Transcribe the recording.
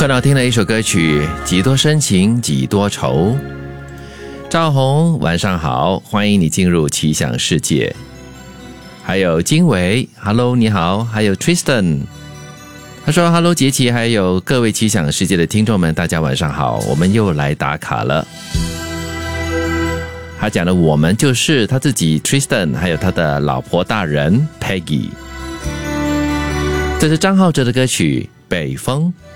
很好听的一首歌曲，几多深情几多愁。赵红晚上好，欢迎你进入奇想世界。还有金伟 Hello 你好，还有 Tristan 他说 Hello 杰奇，还有各位奇想世界的听众们，大家晚上好，我们又来打卡了。他讲的我们就是他自己 Tristan 还有他的老婆大人 Peggy。这是张浩哲的歌曲北风。